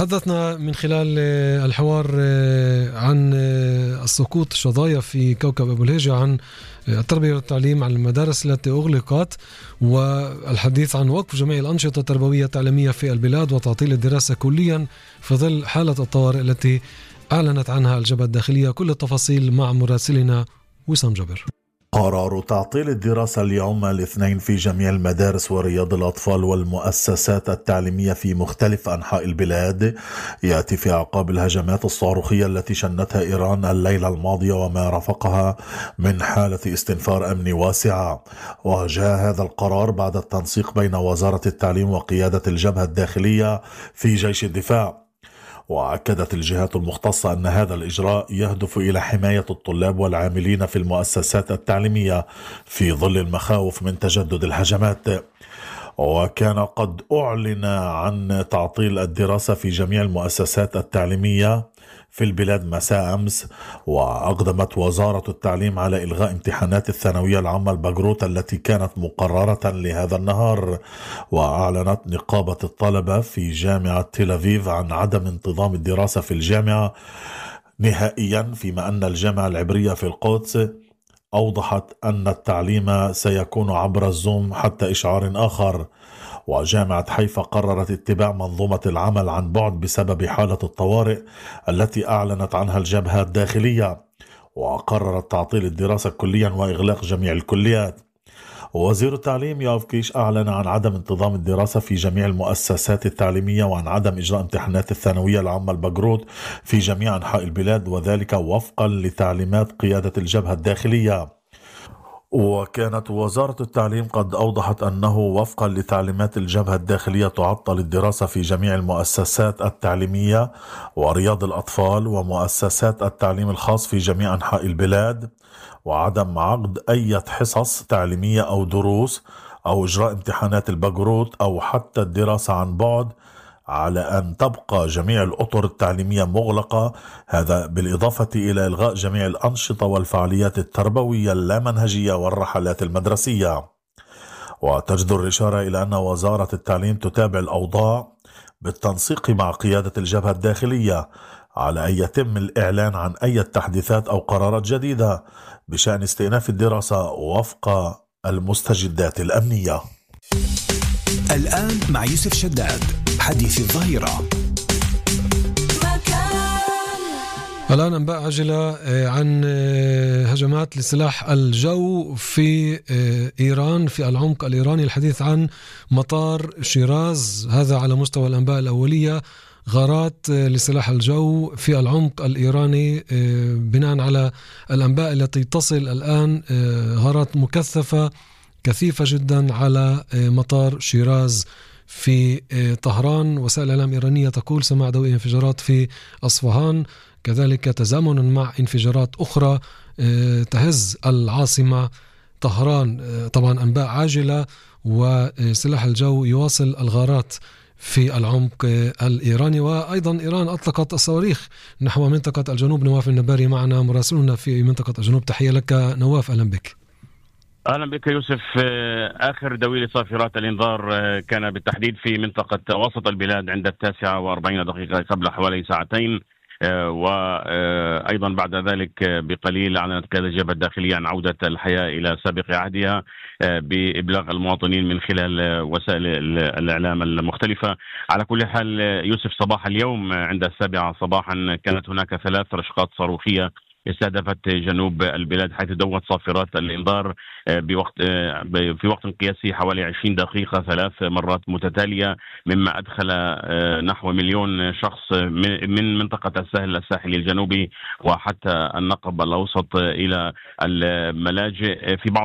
تحدثنا من خلال الحوار عن السقوط الشظايا في كوكب أبو الهيجة، عن التربية والتعليم، عن المدارس التي أغلقت، والحديث عن وقف جميع الأنشطة التربوية التعليمية في البلاد وتعطيل الدراسة كليا في ظل حالة الطوارئ التي أعلنت عنها الجبهة الداخلية. كل التفاصيل مع مراسلنا وسام جابر. قرار تعطيل الدراسة اليوم الاثنين في جميع المدارس ورياض الأطفال والمؤسسات التعليمية في مختلف أنحاء البلاد يأتي في أعقاب الهجمات الصاروخية التي شنتها إيران الليلة الماضية وما رافقها من حالة استنفار أمني واسعة. وجاء هذا القرار بعد التنسيق بين وزارة التعليم وقيادة الجبهة الداخلية في جيش الدفاع. وأكدت الجهات المختصة أن هذا الإجراء يهدف إلى حماية الطلاب والعاملين في المؤسسات التعليمية في ظل المخاوف من تجدد الهجمات. وكان قد أعلن عن تعطيل الدراسة في جميع المؤسسات التعليمية في البلاد مساء أمس، وأقدمت وزارة التعليم على إلغاء امتحانات الثانوية العامة البقروت التي كانت مقررة لهذا النهار. وأعلنت نقابة الطلبة في جامعة تل أبيب عن عدم انتظام الدراسة في الجامعة نهائيا، فيما أن الجامعة العبرية في القدس أوضحت أن التعليم سيكون عبر الزوم حتى إشعار آخر. وجامعة حيفا قررت اتباع منظومة العمل عن بعد بسبب حالة الطوارئ التي أعلنت عنها الجبهة الداخلية، وقررت تعطيل الدراسة كليا وإغلاق جميع الكليات. وزير التعليم يوآف كيش أعلن عن عدم انتظام الدراسة في جميع المؤسسات التعليمية وعن عدم إجراء امتحانات الثانوية العامة البقروت في جميع أنحاء البلاد، وذلك وفقا لتعليمات قيادة الجبهة الداخلية. وكانت وزارة التعليم قد أوضحت أنه وفقا لتعليمات الجبهة الداخلية تعطل الدراسة في جميع المؤسسات التعليمية ورياض الأطفال ومؤسسات التعليم الخاص في جميع أنحاء البلاد، وعدم عقد أي حصص تعليمية أو دروس أو إجراء امتحانات البقروت أو حتى الدراسة عن بعد، على أن تبقى جميع الأطر التعليمية مغلقة. هذا بالإضافة إلى إلغاء جميع الأنشطة والفعاليات التربوية اللامنهجية والرحلات المدرسية. وتجدر الإشارة إلى أن وزارة التعليم تتابع الأوضاع بالتنسيق مع قيادة الجبهة الداخلية على أن يتم الإعلان عن أي تحديثات أو قرارات جديدة بشأن استئناف الدراسة وفق المستجدات الأمنية. الآن مع يوسف شداد، حديث الظهيرة. الآن أنباء عاجلة عن هجمات لسلاح الجو في إيران في العمق الإيراني. الحديث عن مطار شيراز، هذا على مستوى الأنباء الأولية. غارات لسلاح الجو في العمق الإيراني بناء على الأنباء التي تصل الآن، غارات مكثفة كثيفة جدا على مطار شيراز في طهران. وسائل الإعلام إيرانية تقول سماع ضوئي انفجارات في أصفهان، كذلك تزامن مع انفجارات أخرى تهز العاصمة طهران. طبعا أنباء عاجلة، وسلاح الجو يواصل الغارات في العمق الإيراني. وأيضا إيران أطلقت الصواريخ نحو منطقة الجنوب. نواف النباري معنا مراسلنا في منطقة الجنوب. تحية لك نواف، أهلا بك. أهلا بك يوسف. آخر دويل صافرات الإنذار كان بالتحديد في منطقة وسط البلاد عند 9:40 قبل حوالي ساعتين، وأيضا بعد ذلك بقليل أعلنت قيادة الجبهة الداخلية عن عودة الحياة إلى سابق عهدها بإبلاغ المواطنين من خلال وسائل الإعلام المختلفة. على كل حال يوسف، صباح اليوم عند 7 صباحا كانت هناك 3 رشقات صاروخية استهدفت جنوب البلاد، حيث دوت صافرات الإنذار في وقت قياسي حوالي 20 دقيقة 3 مرات متتالية، مما أدخل نحو 1,000,000 شخص من منطقة الساحل الساحلي الجنوبي وحتى النقب الأوسط إلى الملاجئ. في بعض